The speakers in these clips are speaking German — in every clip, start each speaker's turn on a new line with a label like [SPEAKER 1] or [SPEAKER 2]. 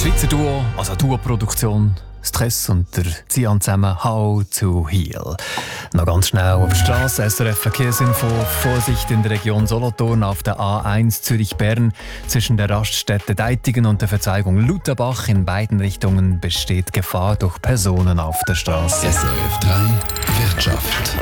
[SPEAKER 1] Schweizer Duo, also Duo-Produktion, Stress und der Zian zusammen «How to Heal». Noch ganz schnell auf der Straße, SRF Verkehrsinfo. Vorsicht in der Region Solothurn auf der A1 Zürich-Bern. Zwischen der Raststätte Deitigen und der Verzweigung Lutherbach in beiden Richtungen besteht Gefahr durch Personen auf der Straße.
[SPEAKER 2] SRF 3 Wirtschaft.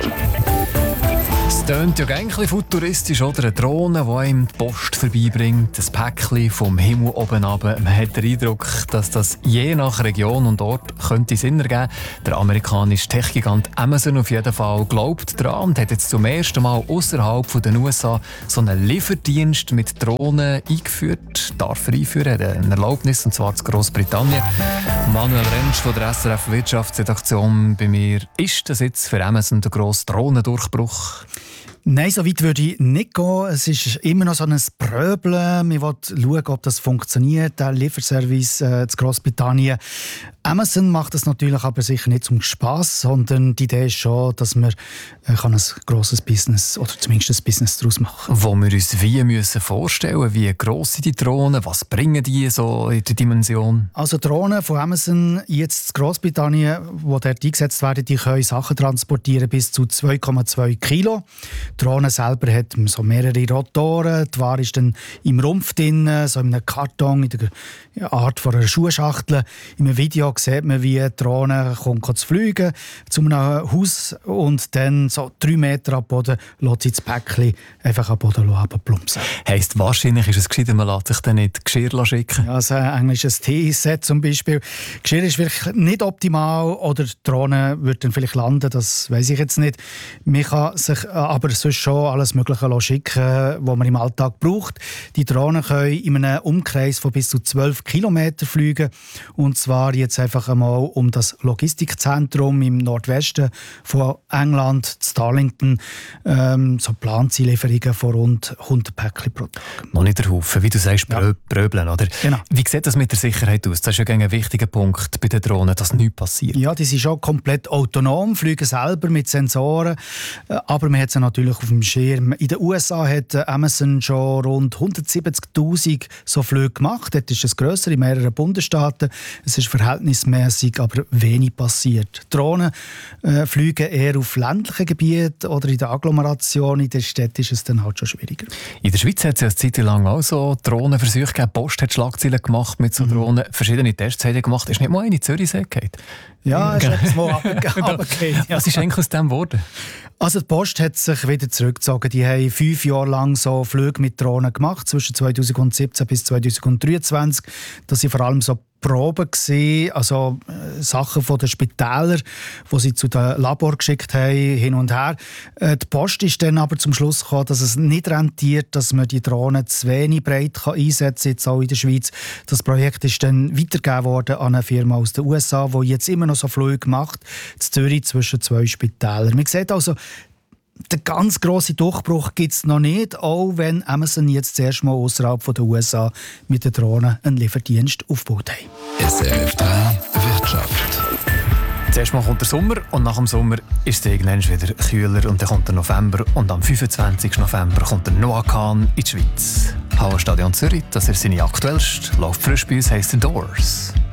[SPEAKER 1] Es tönt ja ein bisschen futuristisch, oder? Eine Drohne, die einem die Post vorbeibringt, ein Päckchen vom Himmel oben runter. Man hat den Eindruck, dass das je nach Region und Ort könnte Sinn ergeben. Der amerikanische Tech-Gigant Amazon auf jeden Fall glaubt daran und hat jetzt zum ersten Mal außerhalb der USA so einen Lieferdienst mit Drohnen eingeführt. Darf er einführen, eine Erlaubnis, und zwar in Großbritannien. Manuel Rentsch von der SRF Wirtschaftsredaktion bei mir. Ist das jetzt für Amazon der grosse Drohnendurchbruch?
[SPEAKER 3] Nein, so weit würde ich nicht gehen. Es ist immer noch so ein Pröbeln. Wir wollen schauen, ob das funktioniert, der Lieferservice in Großbritannien. Amazon macht das natürlich aber sicher nicht zum Spass, sondern die Idee ist schon, dass man ein grosses Business oder zumindest ein Business daraus machen kann.
[SPEAKER 1] Wo wir uns wie müssen vorstellen, wie gross sind die Drohnen, was bringen die so in der Dimension?
[SPEAKER 3] Also Drohnen von Amazon jetzt in Großbritannien, die dort eingesetzt werden, die können Sachen transportieren bis zu 2,2 Kilo. Die Drohne selber hat so mehrere Rotoren. Die Ware ist dann im Rumpf drin, so in einem Karton, in der Art von einer Schuhschachtel. Im Video sieht man, wie die Drohne kommt zu fliegen zu einem Haus und dann so 3 Meter ab Boden lässt sie das Päckchen einfach am Boden runterplumpsen.
[SPEAKER 1] Heisst, wahrscheinlich ist es gescheit, man lässt sich dann nicht Geschirr schicken?
[SPEAKER 3] Ja, also ein englisches Teeset zum Beispiel. Geschirr ist vielleicht nicht optimal oder die Drohne würde dann vielleicht landen, das weiss ich jetzt nicht. Man kann sich aber sonst schon alles Mögliche schicken, was man im Alltag braucht. Die Drohnen können in einem Umkreis von bis zu 12 Kilometer fliegen, und zwar jetzt einfach einmal um das Logistikzentrum im Nordwesten von England, Darlington. So Planziellieferungen von rund 100 Päckchen pro Tag.
[SPEAKER 1] Noch nicht der Haufen, wie du sagst, Pröbeln, oder?
[SPEAKER 3] Genau.
[SPEAKER 1] Wie sieht das mit der Sicherheit aus? Das ist ja ein wichtiger Punkt bei den Drohnen, dass nichts passiert.
[SPEAKER 3] Ja, die sind schon komplett autonom, fliegen selber mit Sensoren, aber man hat sie natürlich auf dem Schirm. In den USA hat Amazon schon rund 170'000 so Flüge gemacht. Das ist das grösser in mehreren Bundesstaaten. Es ist verhältnismäßig, aber wenig passiert. Drohnen fliegen eher auf ländlichen Gebieten oder in der Agglomeration. In der Stadt ist es dann halt schon schwieriger.
[SPEAKER 1] In der Schweiz hat es ja eine Zeit lang auch so Drohnenversuche gegeben. Die Post hat Schlagzeilen gemacht mit so Drohnen. Verschiedene Tests haben gemacht. Ist nicht mal eine in Zürichsee gefallen?
[SPEAKER 3] Ja, es ist jetzt mal runtergefallen.
[SPEAKER 1] Was ist eigentlich aus dem geworden?
[SPEAKER 3] Also die Post hat sich wieder zurückgezogen. Die haben 5 Jahre lang so Flüge mit Drohnen gemacht, zwischen 2017 bis 2023. Das sind vor allem so Proben gesehen, also Sachen von den Spitälern, die sie zu den Labor geschickt haben, hin und her. Die Post ist dann aber zum Schluss gekommen, dass es nicht rentiert, dass man die Drohnen zu wenig breit einsetzen kann, jetzt auch in der Schweiz. Das Projekt ist dann weitergegeben worden an eine Firma aus den USA, die jetzt immer noch so Flüge macht, in Zürich zwischen 2 Spitälern. Man sieht also, der ganz grosse Durchbruch gibt es noch nicht, auch wenn Amazon jetzt zuerst mal außerhalb der USA mit den Drohnen einen Lieferdienst aufgebaut hat.
[SPEAKER 2] SRF 3 Wirtschaft.
[SPEAKER 1] Zuerst mal kommt der Sommer und nach dem Sommer ist es irgendwann wieder kühler und dann kommt der November und am 25. November kommt der Noah Khan in die Schweiz. Hallenstadion Zürich, das ist seine aktuellste, läuft frisch bei uns, heisst The Doors.